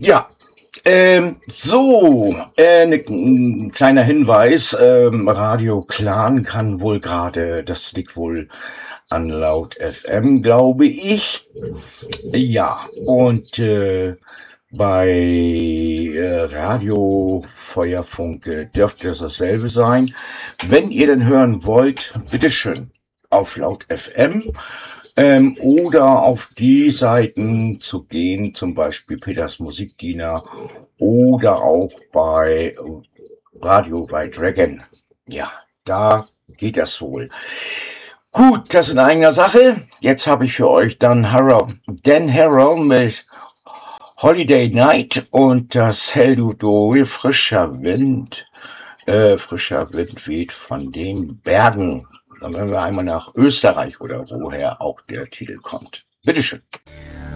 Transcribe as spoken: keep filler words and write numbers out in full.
Ja, ähm, so, äh, ne, ein kleiner Hinweis. Ähm, Radio Clan kann wohl gerade, das liegt wohl an Laut F M, glaube ich. Ja, und äh, bei äh, Radio Feuerfunke dürfte es dasselbe sein. Wenn ihr den hören wollt, bitteschön auf Laut F M. Ähm, oder auf die Seiten zu gehen, zum Beispiel Peters Musikdiener oder auch bei Radio by Dragon. Ja, da geht das wohl. Gut, das in eigener Sache. Jetzt habe ich für euch dann Harrow, Dan Harrow mit Holiday Night und das Heldudol frischer Wind. Äh, frischer Wind weht von den Bergen. Dann werden wir einmal nach Österreich oder woher auch der Titel kommt. Bitteschön.